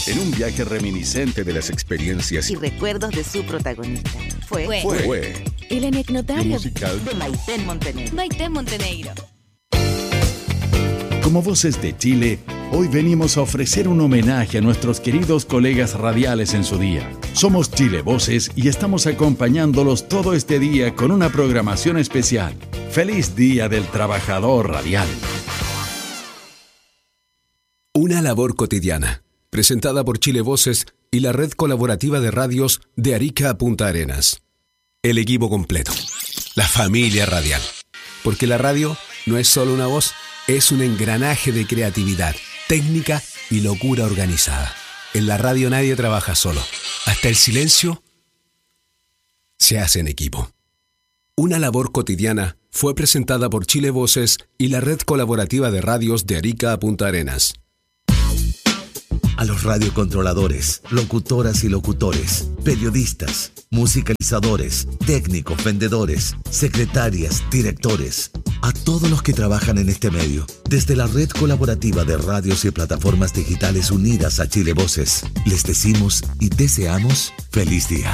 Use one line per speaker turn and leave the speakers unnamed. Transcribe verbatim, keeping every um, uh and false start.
En un viaje reminiscente de las experiencias
y recuerdos de su protagonista. Fue,
Fue.
fue, fue
el anecdotario
musical
de Maiten Montenegro.
Maite Montenegro.
Como Voces de Chile, hoy venimos a ofrecer un homenaje a nuestros queridos colegas radiales en su día. Somos Chile Voces y estamos acompañándolos todo este día con una programación especial. ¡Feliz Día del Trabajador Radial!
Una labor cotidiana, presentada por Chile Voces y la red colaborativa de radios de Arica a Punta Arenas. El equipo completo, la familia radial. Porque la radio no es solo una voz, es un engranaje de creatividad, técnica y locura organizada. En la radio nadie trabaja solo. Hasta el silencio se hace en equipo. Una labor cotidiana fue presentada por Chile Voces y la red colaborativa de radios de Arica a Punta Arenas.
A los radiocontroladores, locutoras y locutores, periodistas, musicalizadores, técnicos, vendedores, secretarias, directores, a todos los que trabajan en este medio, desde la red colaborativa de radios y plataformas digitales unidas a Chile Voces, les decimos y deseamos feliz día.